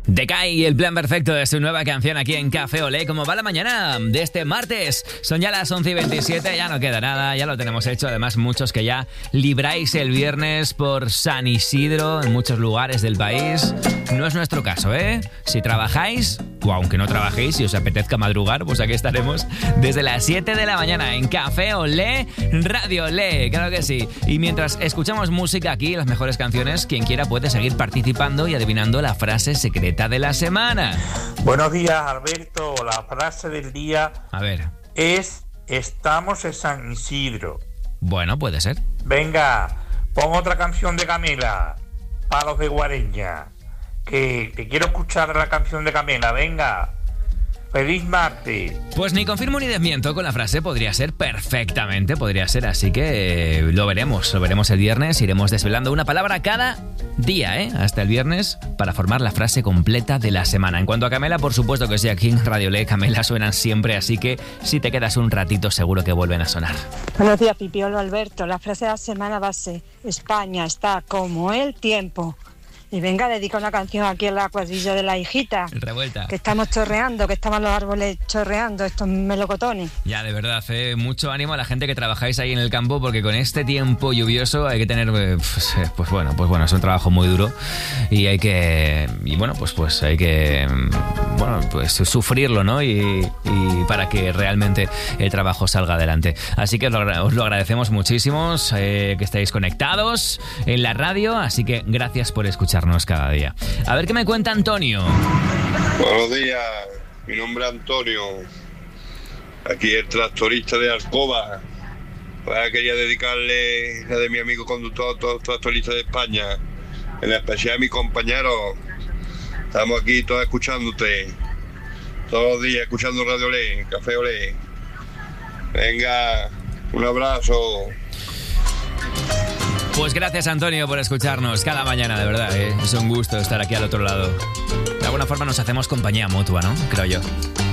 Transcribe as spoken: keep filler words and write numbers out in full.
Decay y el plan perfecto de su nueva canción aquí en Café Olé. ¿Cómo va la mañana de este martes? Son ya las once y veintisiete, ya no queda nada, ya lo tenemos hecho. Además, muchos que ya libráis el viernes por San Isidro en muchos lugares del país. No es nuestro caso, ¿eh? Si trabajáis, o aunque no trabajéis, si os apetezca madrugar, pues aquí estaremos desde las siete de la mañana en Café Olé, Radio Olé, claro que sí. Y mientras escuchamos música aquí, las mejores canciones, quien quiera puede seguir participando y adivinando la frase secreta de la semana. Buenos días, Alberto. La frase del día a ver es: estamos en San Isidro. Bueno, puede ser. Venga, pon otra canción de Camela, Palos de Guareña, que te quiero escuchar la canción de Camela. Venga, feliz martes. Pues ni confirmo ni desmiento con la frase, podría ser perfectamente, podría ser, así que eh, lo veremos, lo veremos el viernes, iremos desvelando una palabra cada día, ¿eh? Hasta el viernes para formar la frase completa de la semana. En cuanto a Camela, por supuesto que sí, aquí en Radio Olé, Camela suenan siempre, así que si te quedas un ratito seguro que vuelven a sonar. Buenos días, Pipiolo, Alberto. La frase de la semana va a ser: España está como el tiempo. Y venga, dedica una canción aquí en la cuadrilla de la hijita. Revuelta. Que estamos chorreando, que estamos los árboles chorreando, estos melocotones. Ya, de verdad, eh, mucho ánimo a la gente que trabajáis ahí en el campo, porque con este tiempo lluvioso hay que tener, eh, pues, eh, pues bueno, pues bueno, es un trabajo muy duro y hay que, y bueno, pues pues hay que, bueno, pues sufrirlo, ¿no? Y, y para que realmente el trabajo salga adelante. Así que os lo, os lo agradecemos muchísimo, eh, que estéis conectados en la radio, así que gracias por escuchar cada día. A ver qué me cuenta Antonio. Buenos días, mi nombre es Antonio, aquí el tractorista de Alcoba. Pues quería dedicarle la de mi amigo conductor, todos los tractoristas de España, en especial a mi compañero. Estamos aquí todos escuchándote, todos los días escuchando Radio Olé, Café Olé. Venga, un abrazo. Pues gracias, Antonio, por escucharnos cada mañana, de verdad, ¿eh? Es un gusto estar aquí al otro lado. De alguna forma nos hacemos compañía mutua, ¿no? Creo yo.